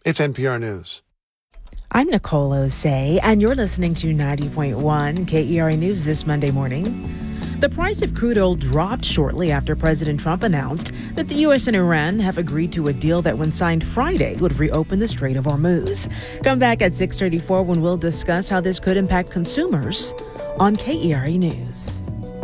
It's NPR News. I'm Nicole Osei, and you're listening to 90.1 KERA News this Monday morning. The price of crude oil dropped shortly after President Trump announced that the U.S. and Iran have agreed to a deal that, when signed Friday, would reopen the Strait of Hormuz. Come back at 6:34 when we'll discuss how this could impact consumers on KERA News.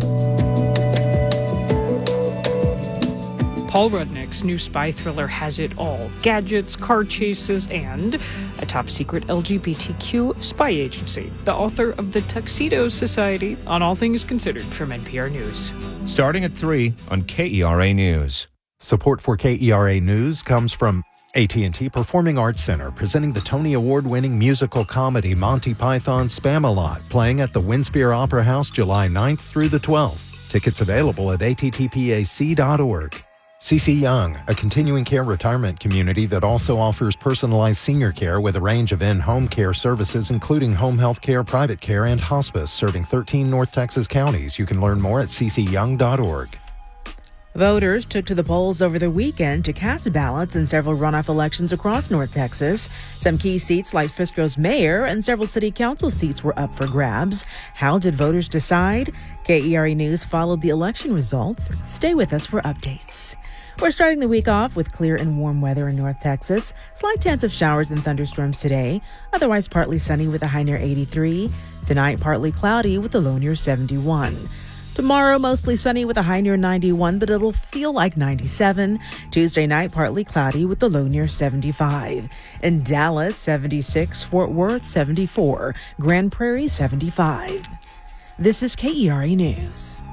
Paul Rudnick's new spy thriller has it all: gadgets, car chases, and a top-secret LGBTQ spy agency. The author of The Tuxedo Society on All Things Considered from NPR News. Starting at 3 on KERA News. Support for KERA News comes from AT&T Performing Arts Center, presenting the Tony Award-winning musical comedy Monty Python's Spamalot, playing at the Winspear Opera House July 9th through the 12th. Tickets available at attpac.org. CC Young, a continuing care retirement community that also offers personalized senior care with a range of in-home care services, including home health care, private care, and hospice, serving 13 North Texas counties. You can learn more at ccyoung.org. Voters took to the polls over the weekend to cast ballots in several runoff elections across North Texas. Some key seats like Frisco's mayor and several city council seats were up for grabs. How did voters decide? KERA News followed the election results. Stay with us for updates. We're starting the week off with clear and warm weather in North Texas. Slight chance of showers and thunderstorms today. Otherwise partly sunny with a high near 83. Tonight partly cloudy with a low near 71. Tomorrow, mostly sunny with a high near 91, but it'll feel like 97. Tuesday night, partly cloudy with the low near 75. In Dallas, 76. Fort Worth, 74. Grand Prairie, 75. This is KERA News.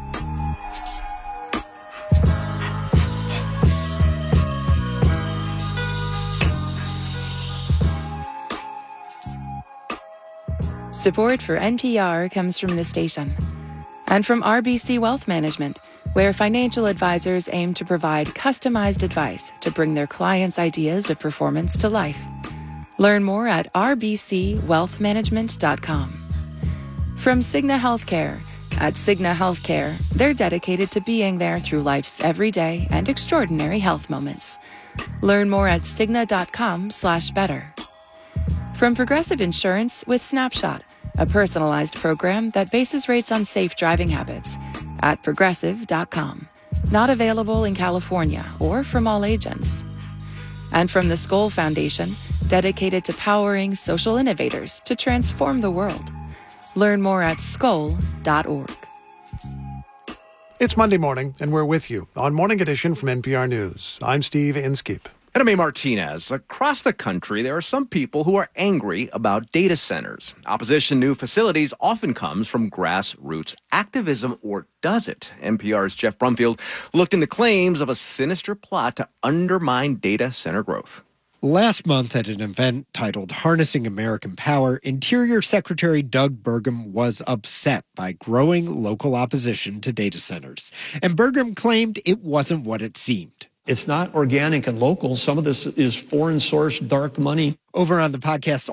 Support for NPR comes from the station and from RBC Wealth Management, where financial advisors aim to provide customized advice to bring their clients' ideas of performance to life. Learn more at rbcwealthmanagement.com. From Cigna Healthcare. At Cigna Healthcare, they're dedicated to being there through life's everyday and extraordinary health moments. Learn more at cigna.com/better. From Progressive Insurance with Snapshot, a personalized program that bases rates on safe driving habits, at progressive.com. Not available in California or from all agents. And from the Skoll Foundation, dedicated to powering social innovators to transform the world. Learn more at skoll.org. It's Monday morning, and we're with you on Morning Edition from NPR News. I'm Steve Inskeep. And I'm A. Martinez. Across the country, there are some people who are angry about data centers. Opposition to new facilities often comes from grassroots activism, or does it? NPR's Jeff Brumfield looked into claims of a sinister plot to undermine data center growth. Last month at an event titled Harnessing American Power, Interior Secretary Doug Burgum was upset by growing local opposition to data centers. And Burgum claimed it wasn't what it seemed. It's not organic and local. Some of this is foreign source dark money. Over on the podcast